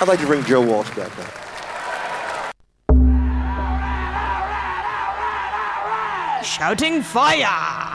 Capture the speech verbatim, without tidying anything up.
I'd like to bring Joe Walsh back up. Shouting fire!